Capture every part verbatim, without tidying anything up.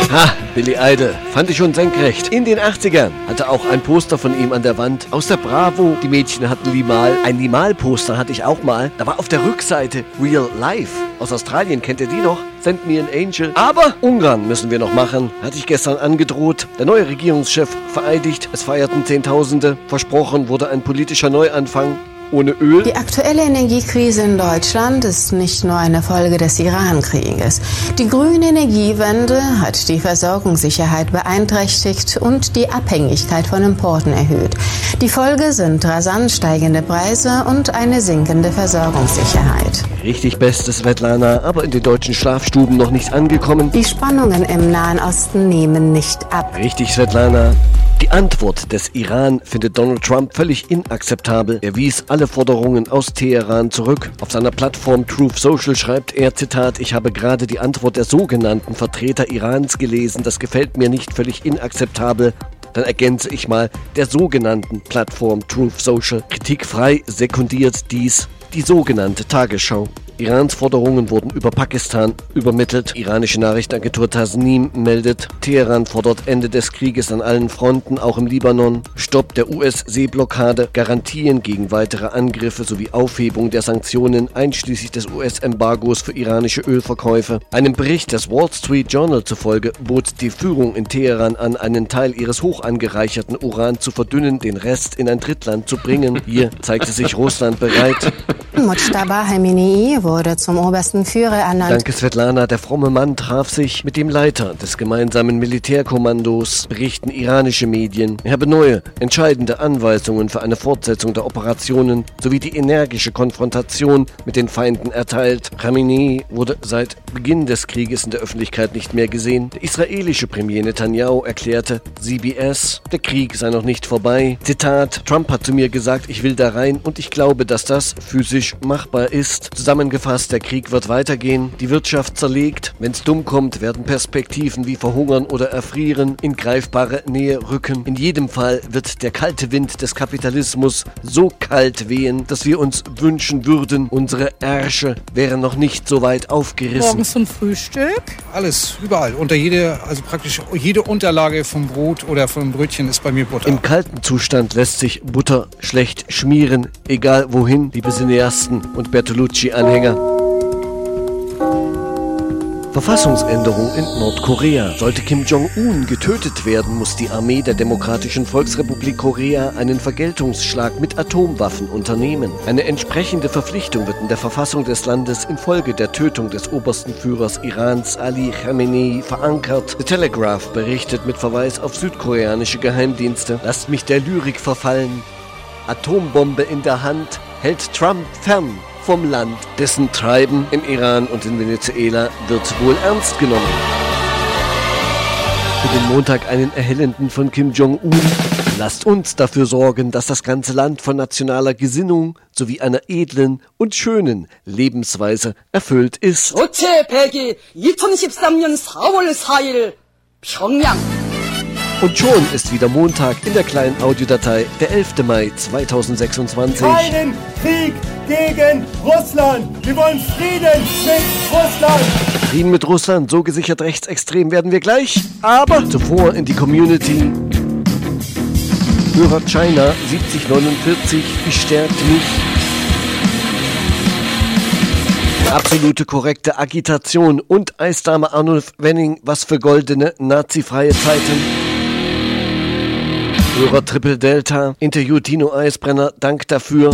Ha, Billy Idol, fand ich schon senkrecht. In den achtzigern hatte auch ein Poster von ihm an der Wand. Aus der Bravo, die Mädchen hatten Limal. Ein Limal-Poster hatte ich auch mal. Da war auf der Rückseite Real Life. Aus Australien, kennt ihr die noch? Send me an Angel. Aber Ungarn müssen wir noch machen. Hatte ich gestern angedroht. Der neue Regierungschef vereidigt. Es feierten Zehntausende. Versprochen wurde ein politischer Neuanfang. Ohne Öl. Die aktuelle Energiekrise in Deutschland ist nicht nur eine Folge des Iran-Krieges. Die grüne Energiewende hat die Versorgungssicherheit beeinträchtigt und die Abhängigkeit von Importen erhöht. Die Folge sind rasant steigende Preise und eine sinkende Versorgungssicherheit. Richtig Bestes, Svetlana, aber in den deutschen Schlafstuben noch nicht angekommen. Die Spannungen im Nahen Osten nehmen nicht ab. Richtig, Svetlana. Die Antwort des Iran findet Donald Trump völlig inakzeptabel. Er wies alle Forderungen aus Teheran zurück. Auf seiner Plattform Truth Social schreibt er, Zitat, ich habe gerade die Antwort der sogenannten Vertreter Irans gelesen. Das gefällt mir nicht, völlig inakzeptabel. Dann ergänze ich mal, der sogenannten Plattform Truth Social. Kritikfrei sekundiert dies die sogenannte Tagesschau. Irans Forderungen wurden über Pakistan übermittelt. Iranische Nachrichtenagentur Tasnim meldet, Teheran fordert Ende des Krieges an allen Fronten, auch im Libanon, Stopp der U S-Seeblockade, Garantien gegen weitere Angriffe sowie Aufhebung der Sanktionen einschließlich des U S-Embargos für iranische Ölverkäufe. Einem Bericht des Wall Street Journal zufolge bot die Führung in Teheran an, einen Teil ihres hoch angereicherten Uran zu verdünnen, den Rest in ein Drittland zu bringen. Hier zeigte sich Russland bereit. Mojtaba Khamenei wurde zum obersten Führer ernannt. Danke, Svetlana. Der fromme Mann traf sich mit dem Leiter des gemeinsamen Militärkommandos, berichten iranische Medien. Er habe neue, entscheidende Anweisungen für eine Fortsetzung der Operationen sowie die energische Konfrontation mit den Feinden erteilt. Khamenei wurde seit Beginn des Krieges in der Öffentlichkeit nicht mehr gesehen. Der israelische Premier Netanyahu erklärte C B S, der Krieg sei noch nicht vorbei. Zitat, Trump hat zu mir gesagt, ich will da rein und ich glaube, dass das physisch machbar ist. Zusammengefasst, der Krieg wird weitergehen, die Wirtschaft zerlegt. Wenn es dumm kommt, werden Perspektiven wie Verhungern oder Erfrieren in greifbare Nähe rücken. In jedem Fall wird der kalte Wind des Kapitalismus so kalt wehen, dass wir uns wünschen würden, unsere Ärsche wären noch nicht so weit aufgerissen. Morgens zum Frühstück? Alles, überall. Unter jede, also praktisch jede Unterlage vom Brot oder vom Brötchen ist bei mir Butter. Im kalten Zustand lässt sich Butter schlecht schmieren, egal wohin, liebe Cineasten und Bertolucci-Anhänger. Verfassungsänderung in Nordkorea. Sollte Kim Jong-un getötet werden, muss die Armee der Demokratischen Volksrepublik Korea einen Vergeltungsschlag mit Atomwaffen unternehmen. Eine entsprechende Verpflichtung wird in der Verfassung des Landes infolge der Tötung des obersten Führers Irans Ali Khamenei verankert. The Telegraph berichtet mit Verweis auf südkoreanische Geheimdienste. Lasst mich der Lyrik verfallen. Atombombe in der Hand hält Trump fern vom Land, dessen Treiben im Iran und in Venezuela wird wohl ernst genommen. Für den Montag einen erhellenden von Kim Jong-un. Lasst uns dafür sorgen, dass das ganze Land von nationaler Gesinnung sowie einer edlen und schönen Lebensweise erfüllt ist. 이천십삼 년 사월 사일 평양. Und schon ist wieder Montag in der kleinen Audiodatei, der elfter Mai zweitausendsechsundzwanzig. Keinen Krieg gegen Russland! Wir wollen Frieden mit Russland! Frieden mit Russland, so gesichert rechtsextrem werden wir gleich. Aber zuvor in die Community. Hörer China siebzig neunundvierzig bestärkt mich. Absolute korrekte Agitation und Eisdame Arnulf Wenning, was für goldene, nazifreie Zeiten. Hörer Triple Delta, Interview Tino Eisbrenner, Dank dafür.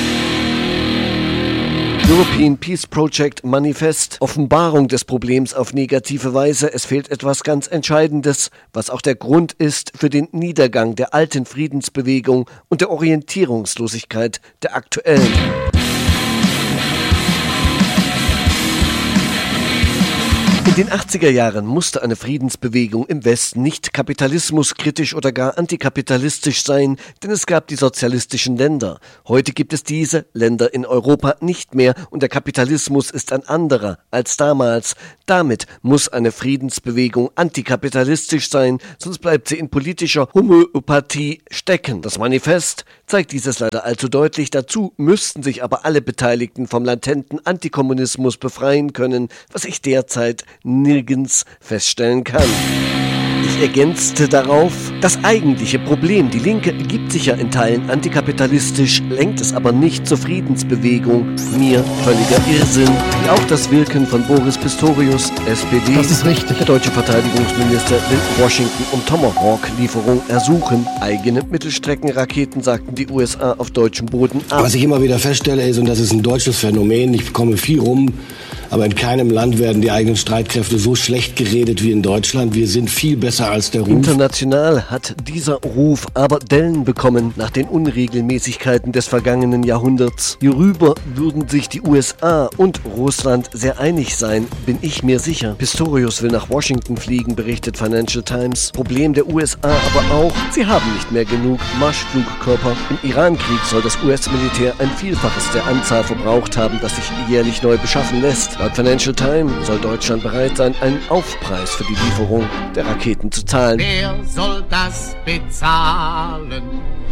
European Peace Project Manifest, Offenbarung des Problems auf negative Weise. Es fehlt etwas ganz Entscheidendes, was auch der Grund ist für den Niedergang der alten Friedensbewegung und der Orientierungslosigkeit der aktuellen. In den achtziger Jahren musste eine Friedensbewegung im Westen nicht kapitalismuskritisch oder gar antikapitalistisch sein, denn es gab die sozialistischen Länder. Heute gibt es diese Länder in Europa nicht mehr und der Kapitalismus ist ein anderer als damals. Damit muss eine Friedensbewegung antikapitalistisch sein, sonst bleibt sie in politischer Homöopathie stecken. Das Manifest zeigt dieses leider allzu deutlich. Dazu müssten sich aber alle Beteiligten vom latenten Antikommunismus befreien können, was ich derzeit nirgends feststellen kann. Ich ergänzte darauf, das eigentliche Problem, die Linke gibt sich ja in Teilen antikapitalistisch, lenkt es aber nicht zur Friedensbewegung. Mir völliger Irrsinn. Wie auch das Wirken von Boris Pistorius, S P D. Das ist richtig. Der deutsche Verteidigungsminister will Washington um Tomahawk-Lieferung ersuchen. Eigene Mittelstreckenraketen, sagten die U S A auf deutschem Boden ab. Was ich immer wieder feststelle ist, und das ist ein deutsches Phänomen, ich bekomme viel rum, aber in keinem Land werden die eigenen Streitkräfte so schlecht geredet wie in Deutschland. Wir sind viel besser als der Ruf. International hat dieser Ruf aber Dellen bekommen nach den Unregelmäßigkeiten des vergangenen Jahrhunderts. Hierüber würden sich die U S A und Russland sehr einig sein, bin ich mir sicher. Pistorius will nach Washington fliegen, berichtet Financial Times. Problem der U S A aber auch, sie haben nicht mehr genug Marschflugkörper. Im Irankrieg soll das U S-Militär ein Vielfaches der Anzahl verbraucht haben, das sich jährlich neu beschaffen lässt. Laut Financial Times soll Deutschland bereit sein, einen Aufpreis für die Lieferung der Raketen zu zahlen. Wer soll das bezahlen?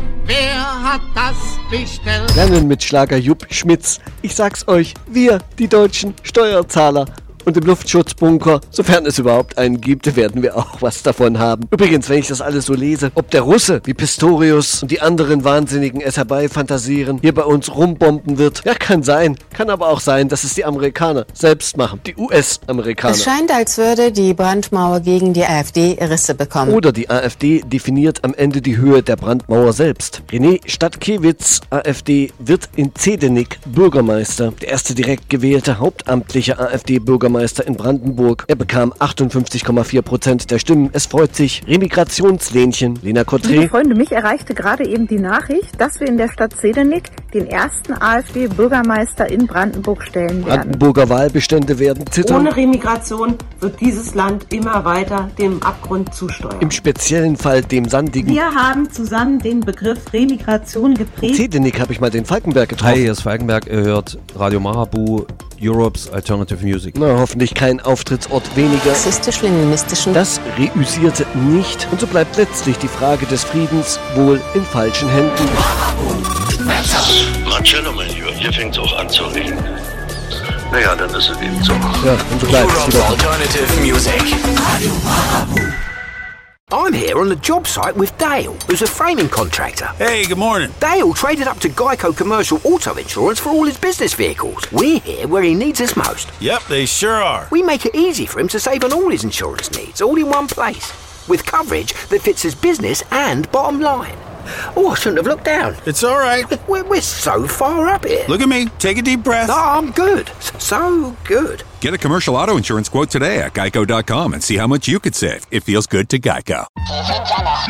Wer hat das bestellt? Lernen mit Schlager Jupp Schmitz. Ich sag's euch, wir, die deutschen Steuerzahler. Und im Luftschutzbunker, sofern es überhaupt einen gibt, werden wir auch was davon haben. Übrigens, wenn ich das alles so lese, ob der Russe wie Pistorius und die anderen Wahnsinnigen es herbeifantasieren, hier bei uns rumbomben wird, ja, kann sein. Kann aber auch sein, dass es die Amerikaner selbst machen. Die U S-Amerikaner. Es scheint, als würde die Brandmauer gegen die AfD Risse bekommen. Oder die AfD definiert am Ende die Höhe der Brandmauer selbst. René Stadtkiewicz, AfD, wird in Zedenik Bürgermeister. Der erste direkt gewählte hauptamtliche AfD-Bürgermeister in Brandenburg. Er bekam achtundfünfzig Komma vier Prozent der Stimmen. Es freut sich. Remigrationslähnchen. Lena Cotré. Liebe Freunde, mich erreichte gerade eben die Nachricht, dass wir in der Stadt Zedenik den ersten AfD-Bürgermeister in Brandenburg stellen werden. Brandenburger Wahlbestände werden zittern. Ohne Remigration wird dieses Land immer weiter dem Abgrund zusteuern. Im speziellen Fall dem sandigen. Wir haben zusammen den Begriff Remigration geprägt. In Zedenik habe ich mal den Falkenberg getroffen. Hi, hier ist Falkenberg. Ihr hört Radio Marabu, Europe's Alternative Music. Na, hoffentlich kein Auftrittsort weniger. Sexistisch-leninistischen. Das reüssierte nicht. Und so bleibt letztlich die Frage des Friedens wohl in falschen Händen. Marcello, mein Lieber, hier fängt es auch an zu reden. Naja, dann ist es eben so. Ja, und so bleibt es wieder. Alternative Music. Radio Marabu. I'm here on the job site with Dale, who's a framing contractor. Hey, good morning. Dale traded up to Geico Commercial Auto Insurance for all his business vehicles. We're here where he needs us most. Yep, they sure are. We make it easy for him to save on all his insurance needs, all in one place, with coverage that fits his business and bottom line. Oh, I shouldn't have looked down. It's all right. We're, we're so far up here. Look at me. Take a deep breath. No, I'm good. So good. Get a commercial auto insurance quote today at geico dot com and see how much you could save. It feels good to Geico. Die Winternacht